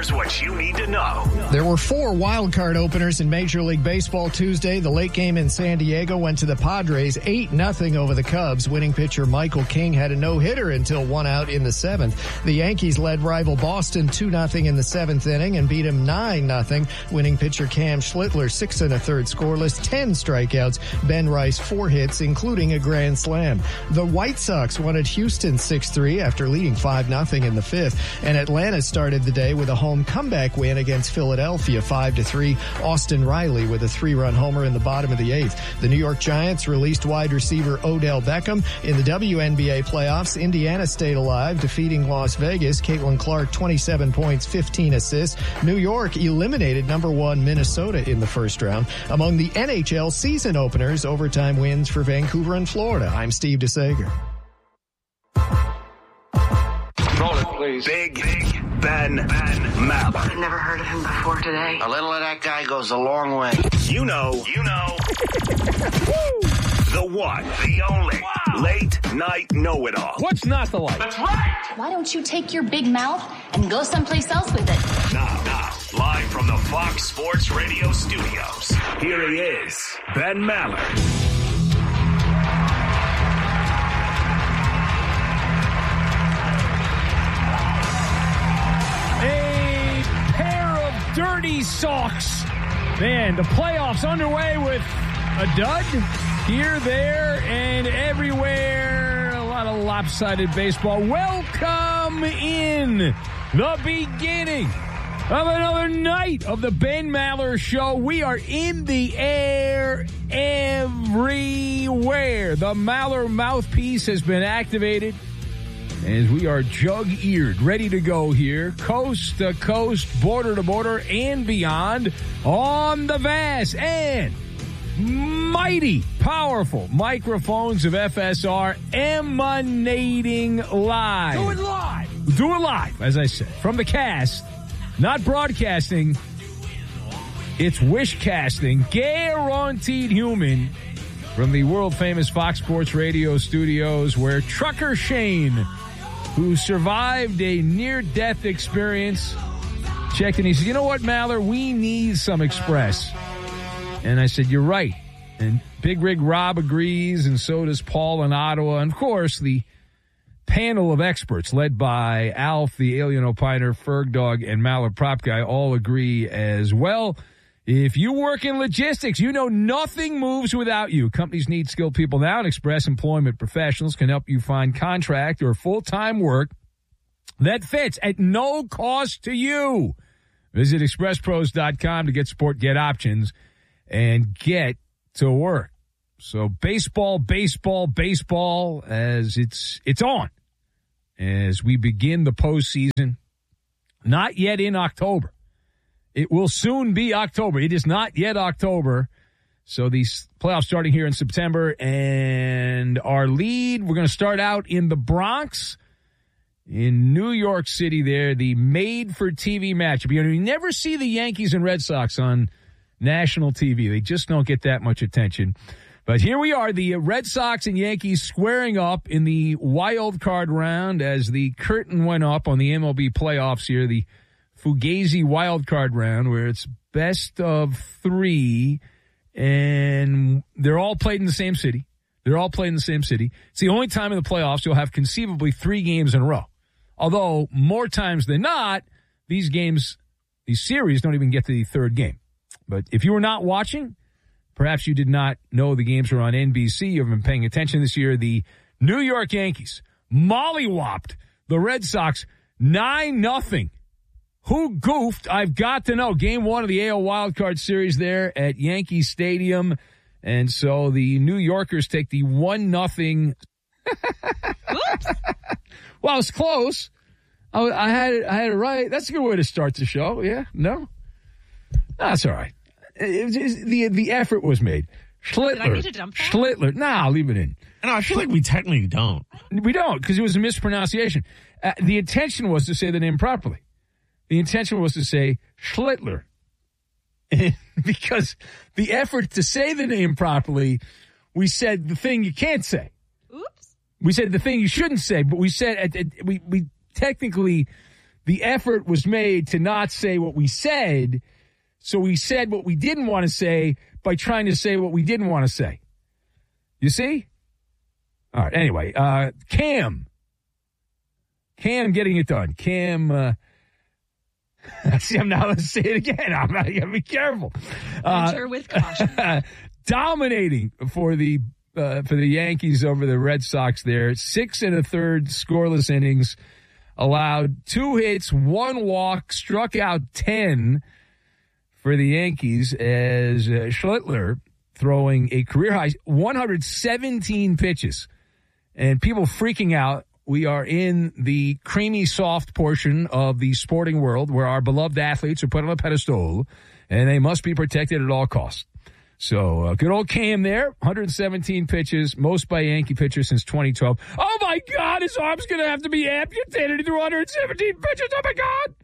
Here's what you need to know. There were 4 wild card openers in Major League Baseball Tuesday. The late game in San Diego went to the Padres 8-0 over the Cubs. Winning pitcher Michael King had a no-hitter until 1 out in the 7th. The Yankees led rival Boston 2-0 in the 7th inning and beat him 9-0. Winning pitcher Cam Schlittler 6 1/3 scoreless, 10 strikeouts. Ben Rice 4 hits, including a grand slam. The White Sox won at Houston 6-3 after leading 5-0 in the 5th. And Atlanta started the day with a home comeback win against Philadelphia 5-3. Austin Riley with a 3-run homer in the bottom of the 8th. The New York Giants released wide receiver Odell Beckham. In the WNBA playoffs, Indiana stayed alive, defeating Las Vegas. Caitlin Clark, 27 points, 15 assists. New York eliminated number 1 Minnesota in the first round. Among the NHL season openers, overtime wins for Vancouver and Florida. I'm Steve DeSager. Roll it, please. Big Ben Maller. I've never heard of him before today. A little of that guy goes a long way. You know. The one, the only, late night know-it-all. What's not the light? That's right. Why don't you take your big mouth and go someplace else with it? Now, live from the Fox Sports Radio studios, here he is, Ben Maller. Dirty socks. Man, the playoffs underway with a dud here, there, and everywhere. A lot of lopsided baseball. Welcome in the beginning of another night of the Ben Maller Show. We are in the air everywhere. The Maller mouthpiece has been activated as we are jug-eared, ready to go here, coast to coast, border to border, and beyond, on the vast and mighty powerful microphones of FSR, emanating live. Do it live! Do it live, as I said, from the cast, not broadcasting, it's wish-casting, guaranteed human, from the world-famous Fox Sports Radio studios, where Trucker Shane, who survived a near-death experience, checked in. He said, you know what, Maller, we need some Express. And I said, you're right. And Big Rig Rob agrees, and so does Paul in Ottawa. And, of course, the panel of experts led by Alf, the alien opiner, Ferg Dog, and Maller Prop Guy all agree as well. If you work in logistics, you know nothing moves without you. Companies need skilled people now, and Express Employment Professionals can help you find contract or full-time work that fits at no cost to you. Visit expresspros.com to get support, get options, and get to work. So baseball, as it's on as we begin the postseason. Not yet in October. It will soon be October. It is not yet October. So these playoffs starting here in September. And our lead, we're going to start out in the Bronx, in New York City there, the made-for-TV matchup. You never see the Yankees and Red Sox on national TV. They just don't get that much attention. But here we are, the Red Sox and Yankees squaring up in the wild card round as the curtain went up on the MLB playoffs here, the Fugazi wild card round, where it's best of 3, and they're all played in the same city. It's the only time in the playoffs you'll have conceivably 3 games in a row. Although, more times than not, these series don't even get to the third game. But if you were not watching, perhaps you did not know the games were on NBC. You haven't been paying attention this year. The New York Yankees mollywopped the Red Sox 9-0. Who goofed? I've got to know. Game 1 of the AL Wildcard Series there at Yankee Stadium. And so the New Yorkers take the 1-0. Well, it's close. I had it right. That's a good way to start the show. Yeah? No? That's all right. The effort was made. Schlittler. Did I need to dump that? Schlittler. Nah, leave it in. No, I feel like we technically don't. We don't, because it was a mispronunciation. The intention was to say the name properly. The intention was to say Schlittler. Because the effort to say the name properly, we said the thing you can't say. Oops. We said the thing you shouldn't say, but we said we technically the effort was made to not say what we said, so we said what we didn't want to say by trying to say what we didn't want to say. You see? All right, anyway, Cam getting it done. Cam, see, I'm now going to say it again. I'm not going to be careful. Enter with caution. Dominating for the Yankees over the Red Sox there. 6 1/3 scoreless innings, allowed 2 hits, 1 walk, struck out 10 for the Yankees as Schlittler throwing a career-high 117 pitches. And people freaking out. We are in the creamy, soft portion of the sporting world where our beloved athletes are put on a pedestal, and they must be protected at all costs. So, good old Cam there, 117 pitches, most by Yankee pitcher since 2012. Oh, my God, his arm's going to have to be amputated. He threw 117 pitches. Oh, my God.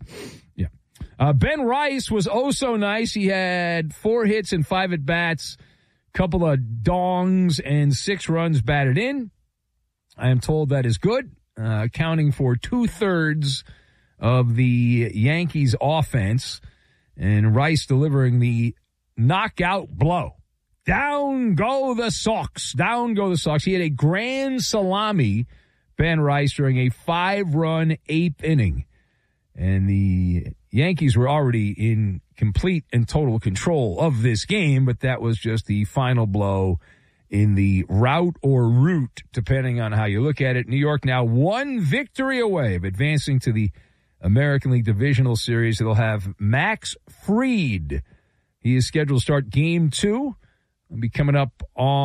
Yeah. Ben Rice was oh so nice. He had 4 hits and 5 at-bats, couple of dongs, and 6 runs batted in. I am told that is good, accounting for 2/3 of the Yankees' offense, and Rice delivering the knockout blow. Down go the Sox. Down go the Sox. He had a grand salami, Ben Rice, during a 5-run 8th inning. And the Yankees were already in complete and total control of this game, but that was just the final blow in the route or route, depending on how you look at it. New York now 1 victory away of advancing to the American League Divisional Series. They'll have Max Fried. He is scheduled to start Game 2. It'll be coming up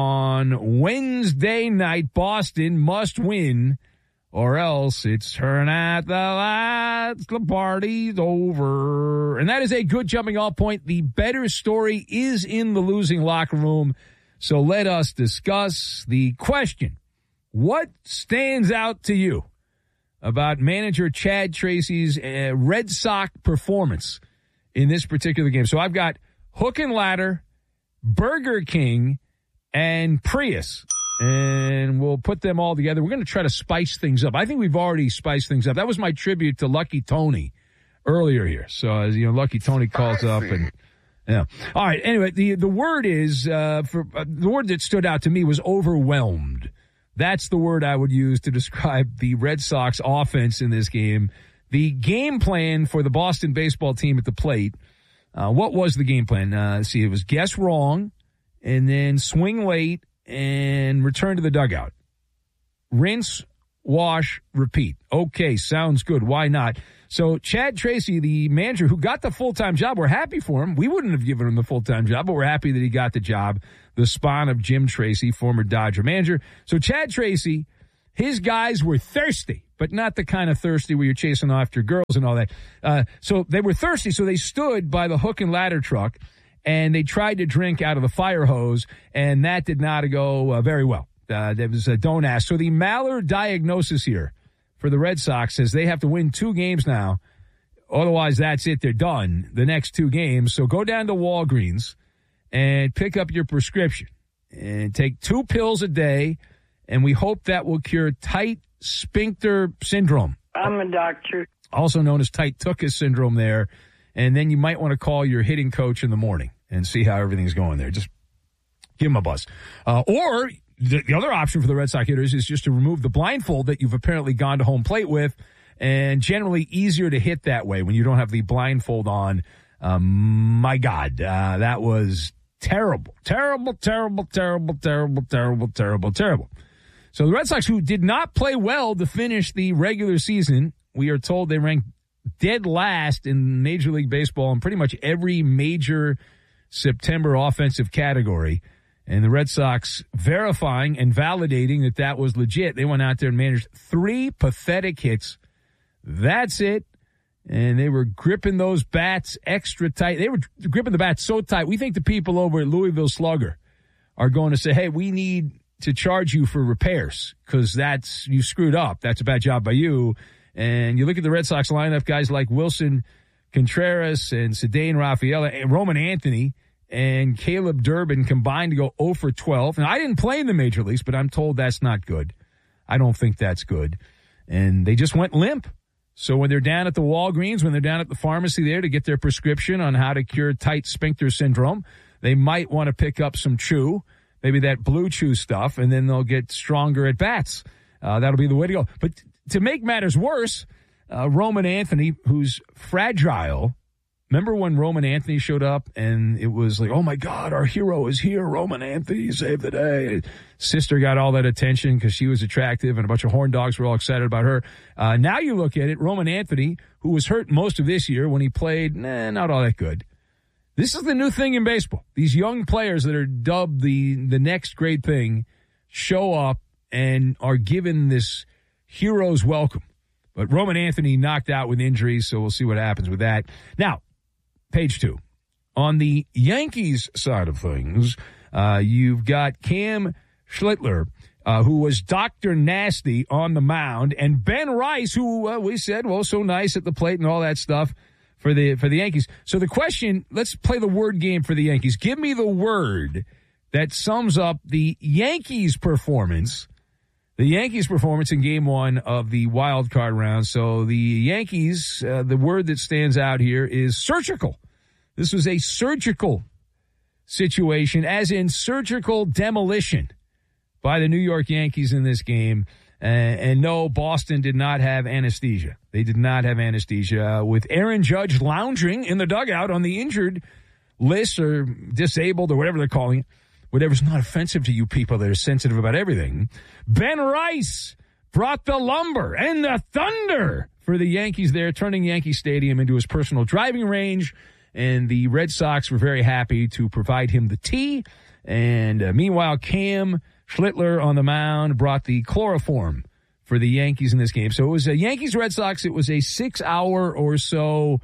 on Wednesday night. Boston must win, or else it's turn out the lights, the party's over. And that is a good jumping off point. The better story is in the losing locker room. So let us discuss the question. What stands out to you about manager Chad Tracy's Red Sox performance in this particular game? So I've got Hook and Ladder, Burger King, and Prius. And we'll put them all together. We're going to try to spice things up. I think we've already spiced things up. That was my tribute to Lucky Tony earlier here. So, as you know, Lucky Tony calls up and... Yeah. All right. Anyway, the word is the word that stood out to me was overwhelmed. That's the word I would use to describe the Red Sox offense in this game. The game plan for the Boston baseball team at the plate. What was the game plan? It was guess wrong, and then swing late and return to the dugout. Rinse, wash, repeat. Okay, sounds good. Why not? So Chad Tracy, the manager who got the full-time job, we're happy for him. We wouldn't have given him the full-time job, but we're happy that he got the job. The spawn of Jim Tracy, former Dodger manager. So Chad Tracy, his guys were thirsty, but not the kind of thirsty where you're chasing after girls and all that. So they were thirsty, so they stood by the Hook and Ladder truck, and they tried to drink out of the fire hose, and that did not go very well. There was a don't ask. So the Maller diagnosis here for the Red Sox says they have to win 2 games now. Otherwise, that's it. They're done the next 2 games. So go down to Walgreens and pick up your prescription and take 2 pills a day, and we hope that will cure tight sphincter syndrome. I'm a doctor. Also known as tight tuchus syndrome there. And then you might want to call your hitting coach in the morning and see how everything's going there. Just give him a buzz. Or the other option for the Red Sox hitters is just to remove the blindfold that you've apparently gone to home plate with, and generally easier to hit that way when you don't have the blindfold on. My God, that was terrible. Terrible, terrible, terrible, terrible, terrible, terrible, terrible. So the Red Sox, who did not play well to finish the regular season, we are told they ranked dead last in Major League Baseball in pretty much every major September offensive category. And the Red Sox verifying and validating that was legit. They went out there and managed 3 pathetic hits. That's it. And they were gripping those bats extra tight. They were gripping the bats so tight. We think the people over at Louisville Slugger are going to say, hey, we need to charge you for repairs because you screwed up. That's a bad job by you. And you look at the Red Sox lineup, guys like Wilson Contreras and Cedane Rafaela and Roman Anthony and Caleb Durbin combined to go 0 for 12. Now, I didn't play in the major leagues, but I'm told that's not good. I don't think that's good. And they just went limp. So when they're down at the Walgreens, when they're down at the pharmacy there to get their prescription on how to cure tight sphincter syndrome, they might want to pick up some Chew, maybe that Blue Chew stuff, and then they'll get stronger at bats. That'll be the way to go. But to make matters worse, Roman Anthony, who's fragile. Remember when Roman Anthony showed up and it was like, oh, my God, our hero is here. Roman Anthony saved the day. Sister got all that attention because she was attractive and a bunch of horn dogs were all excited about her. Now you look at it, Roman Anthony, who was hurt most of this year when he played, not all that good. This is the new thing in baseball. These young players that are dubbed the next great thing show up and are given this hero's welcome. But Roman Anthony knocked out with injuries, so we'll see what happens with that. Now, page 2. On the Yankees side of things, you've got Cam Schlittler, who was Dr. Nasty on the mound, and Ben Rice, who we said, so nice at the plate and all that stuff for the Yankees. So the question, let's play the word game for the Yankees. Give me the word that sums up the Yankees' performance. The Yankees' performance in Game 1 of the wild card round. So the Yankees, the word that stands out here is surgical. This was a surgical situation, as in surgical demolition by the New York Yankees in this game. And no, Boston did not have anesthesia. They did not have anesthesia. With Aaron Judge lounging in the dugout on the injured list or disabled or whatever they're calling it, whatever's not offensive to you people that are sensitive about everything. Ben Rice brought the lumber and the thunder for the Yankees there, turning Yankee Stadium into his personal driving range. And the Red Sox were very happy to provide him the tea. And meanwhile, Cam Schlittler on the mound brought the chloroform for the Yankees in this game. So it was a Yankees-Red Sox. It was a 6-hour or so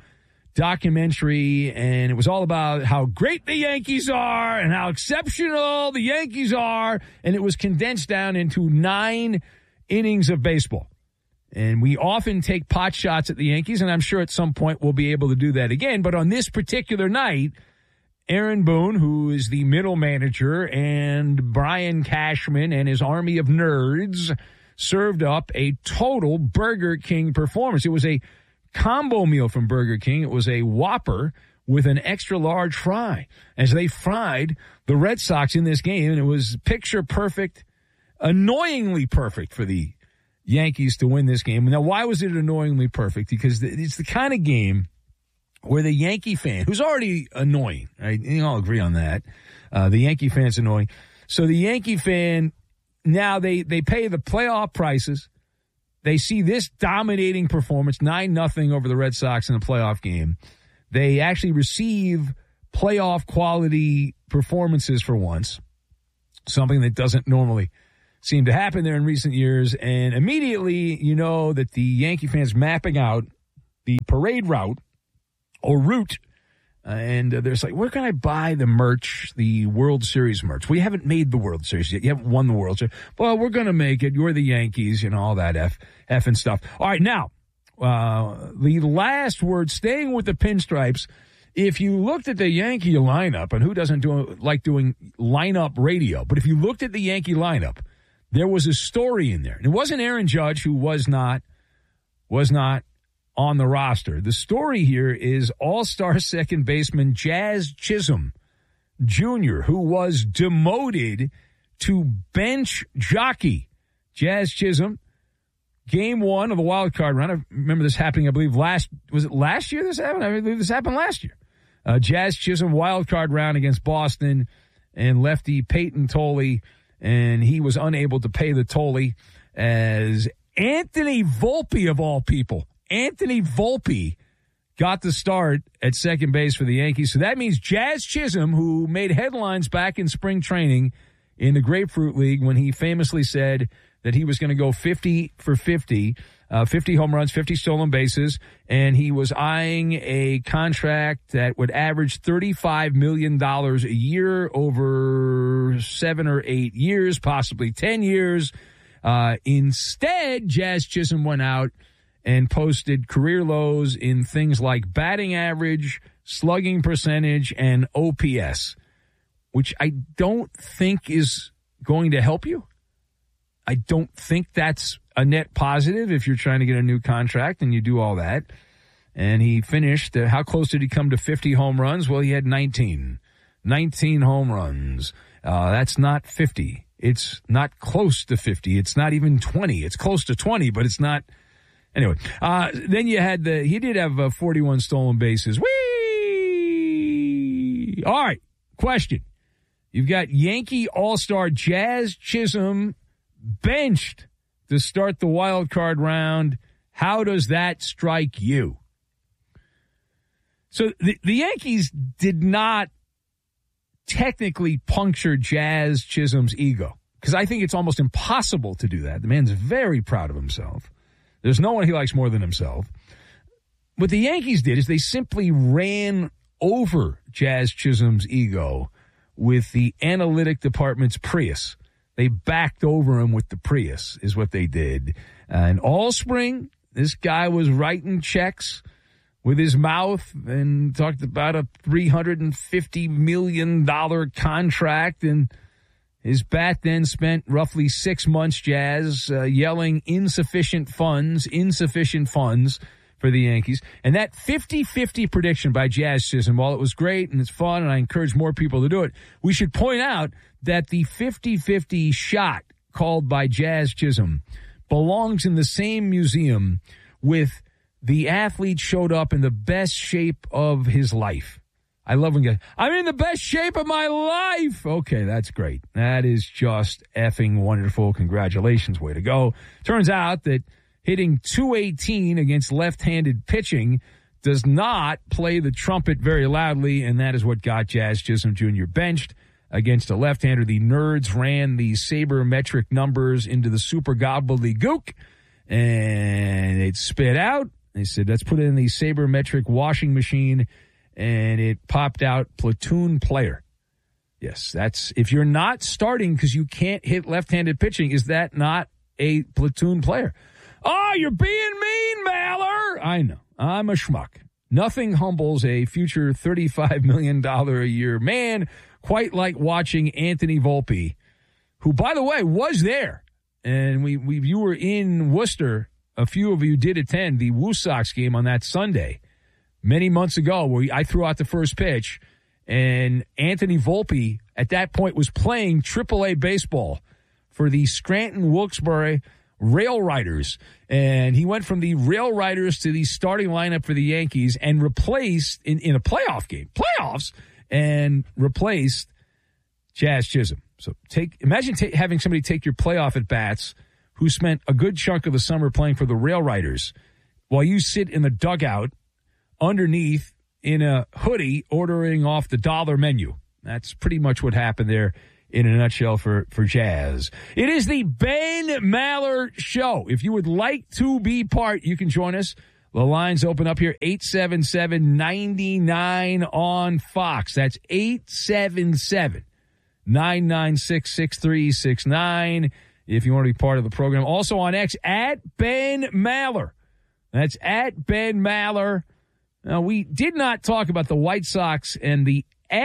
documentary, and it was all about how great the Yankees are and how exceptional the Yankees are, and it was condensed down into 9 innings of baseball. And we often take pot shots at the Yankees, and I'm sure at some point we'll be able to do that again. But on this particular night, Aaron Boone, who is the middle manager, and Brian Cashman and his army of nerds served up a total Burger King performance. It was a combo meal from Burger King. It was a Whopper with an extra large fry as they fried the Red Sox in this game. And it was picture perfect, annoyingly perfect for the Yankees to win this game. Now, why was it annoyingly perfect? Because it's the kind of game where the Yankee fan, who's already annoying, right? You all agree on that. The Yankee fan's annoying. So the Yankee fan, now they pay the playoff prices. They see this dominating performance, 9-0 over the Red Sox in a playoff game. They actually receive playoff quality performances for once, something that doesn't normally seem to happen there in recent years. And immediately, you know that the Yankee fans mapping out the parade route or route. And there's like, where can I buy the merch, the World Series merch? We haven't made the World Series yet. You haven't won the World Series. Well, we're going to make it. You're the Yankees, all that F and stuff. All right, now, the last word, staying with the pinstripes, if you looked at the Yankee lineup, and who doesn't like doing lineup radio, but if you looked at the Yankee lineup, there was a story in there. And it wasn't Aaron Judge, who was not on the roster. The story here is all-star second baseman Jazz Chisholm Jr., who was demoted to bench jockey. Jazz Chisholm, Game 1 of the wild card round. I remember this happening, I believe, last year this happened? I believe this happened last year. Jazz Chisholm wild card round against Boston and lefty Peyton Tolley, and he was unable to pay the Tolley as Anthony Volpe, of all people, Anthony Volpe got the start at second base for the Yankees. So that means Jazz Chisholm, who made headlines back in spring training in the Grapefruit League when he famously said that he was going to go 50 for 50, 50 home runs, 50 stolen bases, and he was eyeing a contract that would average $35 million a year over 7 or 8 years, possibly 10 years. Instead, Jazz Chisholm went out and posted career lows in things like batting average, slugging percentage, and OPS, which I don't think is going to help you. I don't think that's a net positive if you're trying to get a new contract and you do all that. And he finished, how close did he come to 50 home runs? Well, he had 19 home runs. That's not 50. It's not close to 50. It's not even 20. It's close to 20, but it's not. Anyway, then you had he did have 41 stolen bases. Whee! All right, question. You've got Yankee All-Star Jazz Chisholm benched to start the wild card round. How does that strike you? So the Yankees did not technically puncture Jazz Chisholm's ego, because I think it's almost impossible to do that. The man's very proud of himself. There's no one he likes more than himself. What the Yankees did is they simply ran over Jazz Chisholm's ego with the analytic department's Prius. They backed over him with the Prius is what they did. And all spring, this guy was writing checks with his mouth and talked about a $350 million contract, and his bat then spent roughly 6 months, Jazz, yelling insufficient funds for the Yankees. And that 50-50 prediction by Jazz Chisholm, while it was great and it's fun and I encourage more people to do it, we should point out that the 50-50 shot called by Jazz Chisholm belongs in the same museum with the athlete showed up in the best shape of his life. I love when guys, I'm in the best shape of my life. Okay, that's great. That is just effing wonderful. Congratulations. Way to go. Turns out that hitting .218 against left-handed pitching does not play the trumpet very loudly, and that is what got Jazz Chisholm Jr. benched against a left-hander. The nerds ran the sabermetric numbers into the super gobbledygook, and it spit out. They said, let's put it in the sabermetric washing machine, and it popped out platoon player. Yes, that's, if you're not starting because you can't hit left-handed pitching, is that not a platoon player? Oh, you're being mean, Maller. I know. I'm a schmuck. Nothing humbles a future $35 million a year man quite like watching Anthony Volpe, who, by the way, was there. And you were in Worcester. A few of you did attend the Woo Sox game on that Sunday many months ago where I threw out the first pitch, and Anthony Volpe at that point was playing AAA baseball for the Scranton Wilkes-Barre Rail Riders. And he went from the Rail Riders to the starting lineup for the Yankees and replaced in a playoff game, and replaced Jazz Chisholm. So imagine having somebody take your playoff at bats who spent a good chunk of the summer playing for the Rail Riders while you sit in the dugout underneath in a hoodie ordering off the dollar menu. That's pretty much what happened there in a nutshell for Jazz. It is the Ben Maller Show. If you would like to be part, you can join us. The lines open up here, 877-99 on Fox. That's 877-996-6369. If you want to be part of the program. Also on X, at Ben Maller. That's at Ben Maller. Now, we did not talk about the White Sox and the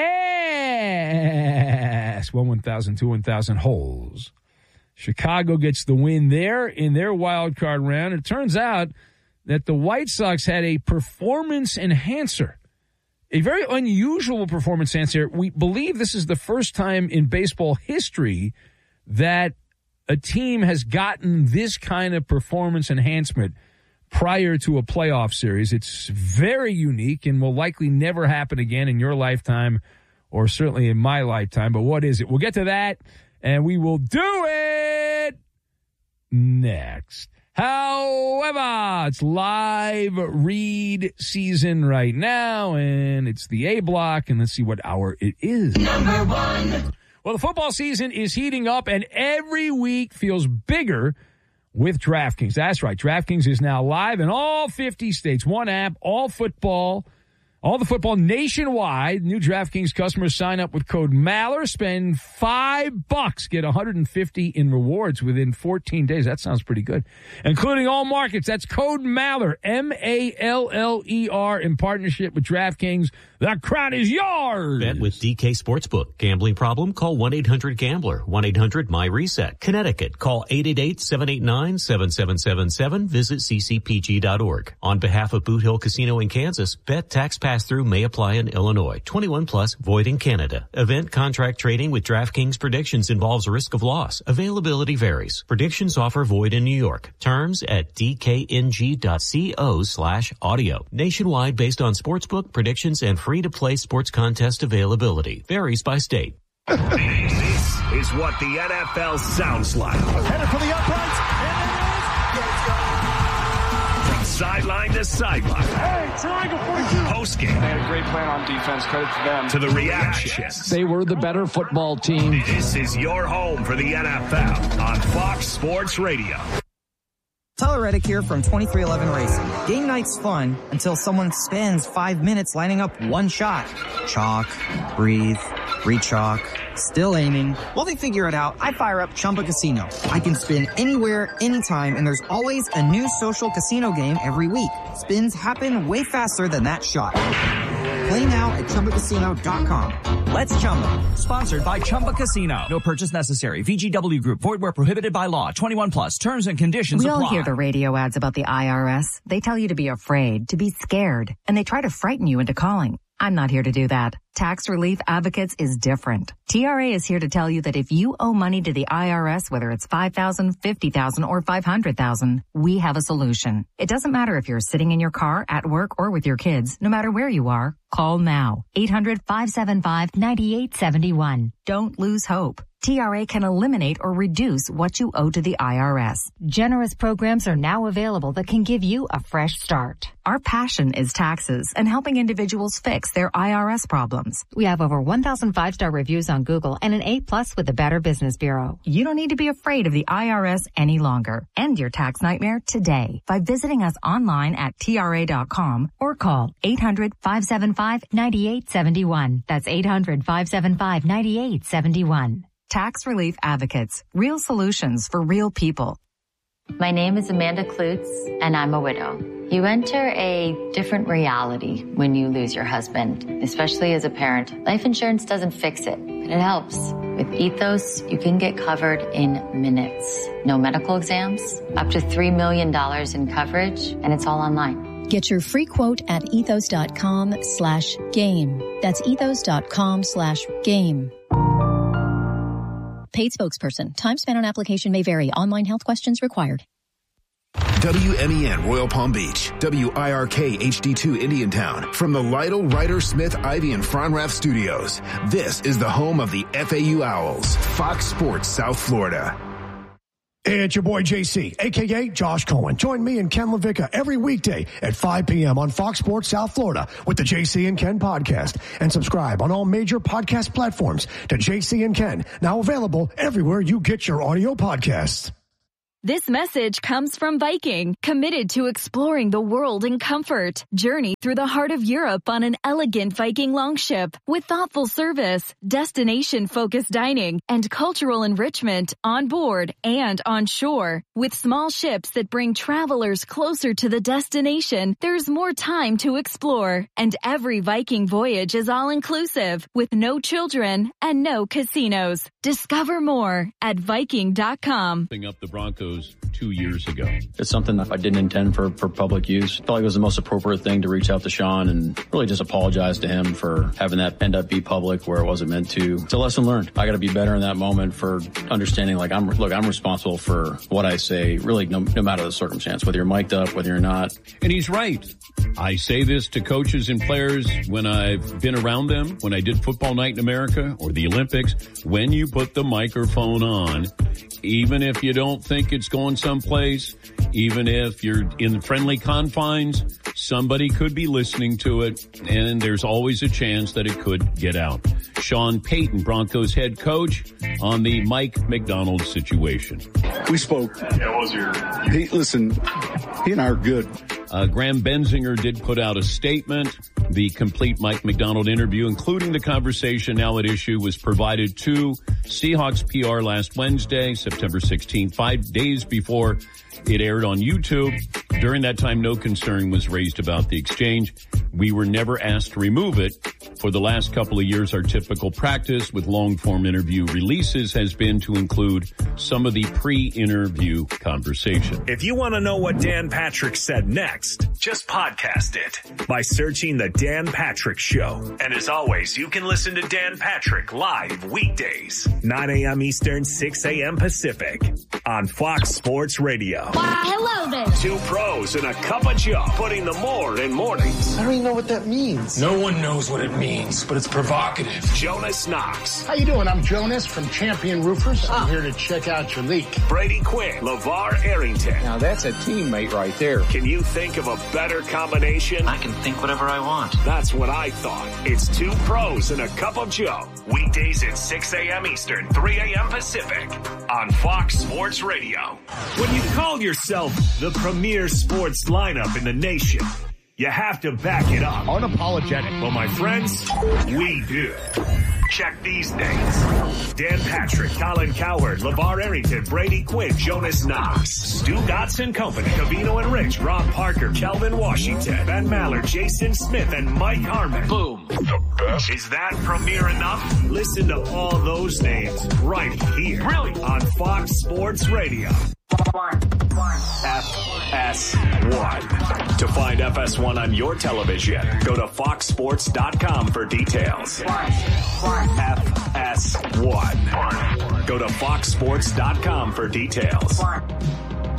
ass 1,000, 2,000 holes. Chicago gets the win there in their wild card round. It turns out that the White Sox had a performance enhancer, a very unusual performance enhancer. We believe this is the first time in baseball history that a team has gotten this kind of performance enhancement prior to a playoff series. It's very unique and will likely never happen again in your lifetime or certainly in my lifetime. But what is it? We'll get to that, and we will do it next. However, it's live read season right now, and it's the A block, and let's see what hour it is. Number one. Well, the football season is heating up, and every week feels bigger with DraftKings. That's right. DraftKings is now live in all 50 states. One app, all football, All the football nationwide. New DraftKings customers sign up with code Maller, spend $5, get $150 in rewards within 14 days. That sounds pretty good. Including all markets. That's code Maller, Maller, in partnership with DraftKings. The crown is yours. Bet with DK Sportsbook. Gambling problem? Call 1-800-GAMBLER. 1-800-MY-RESET. Connecticut. Call 888-789-7777. Visit ccpg.org. On behalf of Boot Hill Casino in Kansas, bet tax pass-through may apply in Illinois. 21 plus, void in Canada. Event contract trading with DraftKings predictions involves risk of loss. Availability varies. Predictions offer void in New York. Terms at dkng.co/audio. Nationwide based on sportsbook predictions and free-to-play sports contest availability. Varies by state. This is what the NFL sounds like. Headed for the uprights, and From sideline to sideline. Hey, triangle 42. Post-game. They had a great plan on defense. Credit to them. To the reactions. They were the better football team. This is your home for the NFL on Fox Sports Radio. Tyler Reddick here from 2311 Racing. Game night's fun until someone spends 5 minutes lining up one shot. Chalk, breathe, re-chalk, still aiming. While they figure it out, I fire up Chumba Casino. I can spin anywhere, anytime, and there's always a new social casino game every week. Spins happen way faster than that shot. Play now at ChumbaCasino.com. Let's Chumba. Sponsored by Chumba Casino. No purchase necessary. VGW Group. Void where prohibited by law. 21 plus. Terms and conditions apply. We all hear the radio ads about the IRS. They tell you to be afraid, to be scared, and they try to frighten you into calling. I'm not here to do that. Tax Relief Advocates is different. TRA is here to tell you that if you owe money to the IRS, whether it's $5,000, $50,000, or $500,000, we have a solution. It doesn't matter if you're sitting in your car, at work, or with your kids. No matter where you are, call now. 800-575-9871. Don't lose hope. TRA can eliminate or reduce what you owe to the IRS. Generous programs are now available that can give you a fresh start. Our passion is taxes and helping individuals fix their IRS problems. We have over 1,000 5-star reviews on Google and an A+ with the Better Business Bureau. You don't need to be afraid of the IRS any longer. End your tax nightmare today by visiting us online at TRA.com or call 800-575-9871. That's 800-575-9871. Tax Relief Advocates. Real solutions for real people. My name is Amanda Klutz, and I'm a widow. You enter a different reality when you lose your husband, especially as a parent. Life insurance doesn't fix it, but it helps. With Ethos, you can get covered in minutes. No medical exams, up to $3 million in coverage, and it's all online. Get your free quote at ethos.com/game. That's ethos.com/game. Paid spokesperson. Time spent on application may vary. Online health questions required. WMEN Royal Palm Beach, WIRK HD2 Indiantown. From the Lytle, Ryder, Smith, Ivy, and Fronrath studios, this is the home of the FAU Owls, Fox Sports South Florida. It's your boy JC, a.k.a. Josh Cohen. Join me and Ken LaVicka every weekday at 5 p.m. on Fox Sports South Florida with the JC and Ken podcast. And subscribe on all major podcast platforms to JC and Ken, now available everywhere you get your audio podcasts. This message comes from Viking, committed to exploring the world in comfort. Journey through the heart of Europe on an elegant Viking longship with thoughtful service, destination-focused dining, and cultural enrichment on board and on shore. With small ships that bring travelers closer to the destination, there's more time to explore. And every Viking voyage is all-inclusive, with no children and no casinos. Discover more at Viking.com. Up the Broncos 2 years ago. It's something I didn't intend for public use. I felt like it was the most appropriate thing to reach out to Sean and really just apologize to him for having that end up be public where it wasn't meant to. It's a lesson learned. I got to be better in that moment for understanding like I'm responsible for what I say, really no matter the circumstance, whether you're mic'd up, whether you're not. And he's right. I say this to coaches and players when I've been around them, when I did Football Night in America or the Olympics. When you put the microphone on, even if you don't think it's going someplace, even if you're in friendly confines, somebody could be listening to it, and there's always a chance that it could get out. Sean Payton, Broncos head coach, on the Mike McDonald situation. We spoke. Yeah, what was your... Listen, he and I are good. Graham Benzinger did put out a statement. The complete Mike McDonald interview, including the conversation now at issue, was provided to Seahawks PR last Wednesday, September 16th, 5 days before it aired on YouTube. During that time, no concern was raised about the exchange. We were never asked to remove it. For the last couple of years, our typical practice with long-form interview releases has been to include some of the pre-interview conversation. If you want to know what Dan Patrick said next, just podcast it by searching The Dan Patrick Show. And as always, you can listen to Dan Patrick live weekdays, 9 a.m. Eastern, 6 a.m. Pacific on Fox Sports Radio. Why, hello there. Two pros and a cup of Joe, putting the more in mornings. I don't even know what that means. No one knows what it means, but it's provocative. Jonas Knox. How you doing? I'm Jonas from Champion Roofers. I'm here to check out your leak. Brady Quinn. LeVar Arrington. Now that's a teammate right there. Can you think of a better combination? I can think whatever I want. That's what I thought. It's two pros and a cup of Joe. Weekdays at 6 a.m. Eastern, 3 a.m. Pacific on Fox Sports Radio. When you call yourself the premier sports lineup in the nation, you have to back it up. Unapologetic. Well, my friends, we do. Check these names. Dan Patrick, Colin Cowherd, LeVar Arrington, Brady Quinn, Jonas Knox, Stu Dotson Company, Covino and Rich, Rob Parker, Kelvin Washington, Ben Maller, Jason Smith, and Mike Harmon. Boom. The best. Is that premier enough? Listen to all those names right here. Really? On Fox Sports Radio. FS1. To find FS1 on your television, go to foxsports.com for details. FS1. Go to foxsports.com for details.